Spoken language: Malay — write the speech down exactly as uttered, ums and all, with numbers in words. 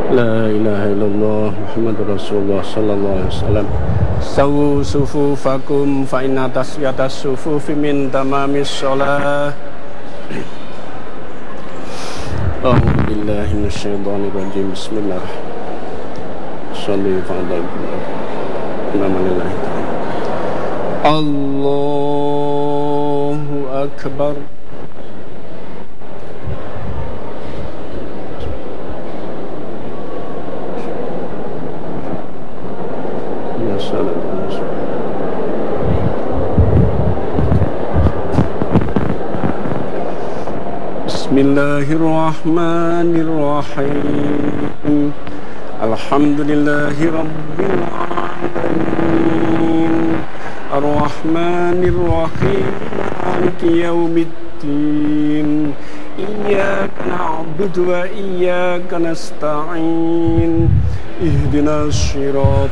La ilaha illallah Muhammadur Rasulullah sallallahu alaihi wasallam. Sawu sufufakum fa inna tasyatas sufufi min tamamis shalah. A'udzu billahi minasyaitonir rajim. Bismillahirrahmanirrahim. Shalli fadal. Alhamdulillah. Allahu akbar. Bismillahirrahmanirrahim. Alhamdulillahi rabbil alamin. Ar-Rahmanir-Rahim. Maliki yaumiddin. Iyyaka na'budu wa iyyaka nasta'in. Ihdinas siratal